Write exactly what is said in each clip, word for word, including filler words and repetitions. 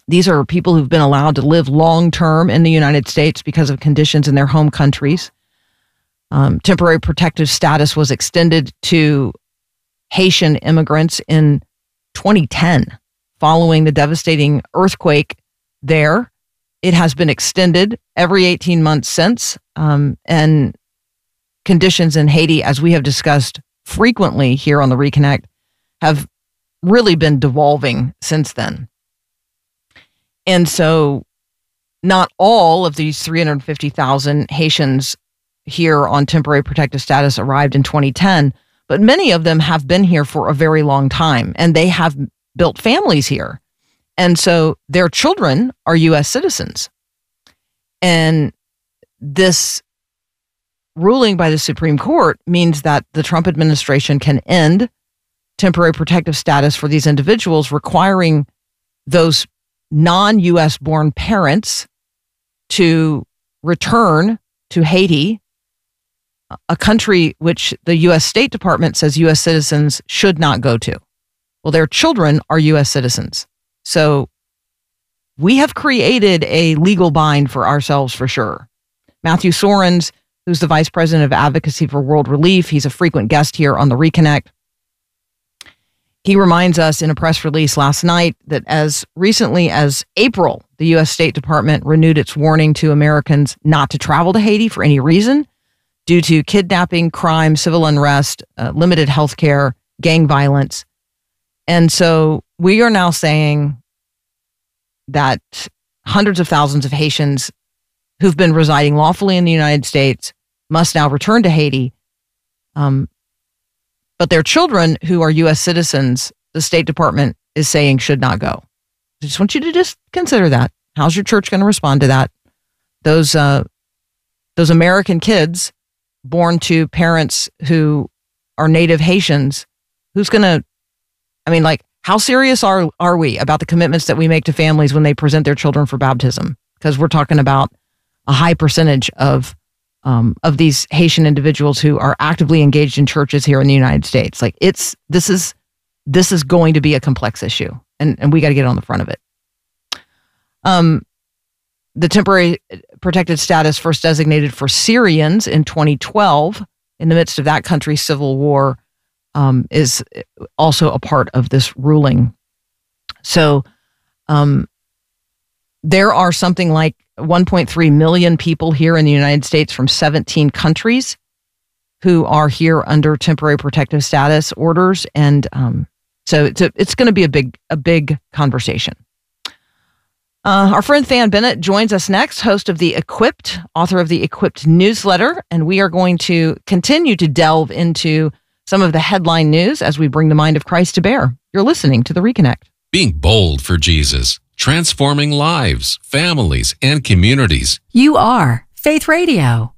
These are people who've been allowed to live long-term in the United States because of conditions in their home countries. Um, temporary protective status was extended to Haitian immigrants in twenty ten following the devastating earthquake there. It has been extended every eighteen months since, um, and conditions in Haiti, as we have discussed frequently here on the Reconnect, have really been devolving since then. And so not all of these three hundred fifty thousand Haitians here on temporary protective status arrived in twenty ten, but many of them have been here for a very long time, and they have built families here. And so their children are U S citizens. And this ruling by the Supreme Court means that the Trump administration can end temporary protective status for these individuals, requiring those non-U S born parents to return to Haiti, a country which the U S State Department says U S citizens should not go to. Well, their children are U S citizens. So we have created a legal bind for ourselves for sure. Matthew Soerens, who's the Vice President of Advocacy for World Relief, he's a frequent guest here on the Reconnect. He reminds us in a press release last night that as recently as April, the U S State Department renewed its warning to Americans not to travel to Haiti for any reason due to kidnapping, crime, civil unrest, uh, limited health care, gang violence. And so we are now saying that hundreds of thousands of Haitians who've been residing lawfully in the United States must now return to Haiti. Um, but their children who are U S citizens, the State Department is saying should not go. I just want you to just consider that. How's your church going to respond to that? Those, uh, those American kids born to parents who are native Haitians, who's going to, I mean, like, how serious are are we about the commitments that we make to families when they present their children for baptism? Because we're talking about a high percentage of um, of these Haitian individuals who are actively engaged in churches here in the United States. Like, it's this is this is going to be a complex issue, and and we got to get on the front of it. Um, the temporary protected status first designated for Syrians in twenty twelve, in the midst of that country's civil war, Um, is also a part of this ruling. So um, there are something like one point three million people here in the United States from seventeen countries who are here under temporary protective status orders. And um, so it's, a, it's going to be a big, a big conversation. Uh, our friend Than Bennett joins us next, host of The Equipped, author of the Equipped newsletter. And we are going to continue to delve into some of the headline news as we bring the mind of Christ to bear. You're listening to The Reconnect. Being bold for Jesus, transforming lives, families, and communities. You are Faith Radio.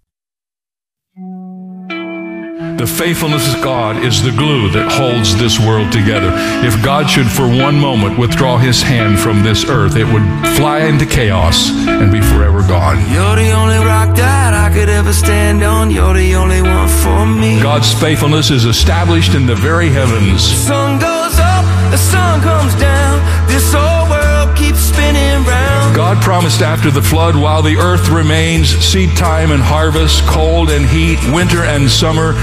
The faithfulness of God is the glue that holds this world together. If God should for one moment withdraw his hand from this earth, it would fly into chaos and be forever gone. You're the only rock that I could ever stand on. You're the only one for me. God's faithfulness is established in the very heavens. The sun goes up, the sun comes down. This whole world keeps spinning round. God promised after the flood, while the earth remains, seed time and harvest, cold and heat, winter and summer,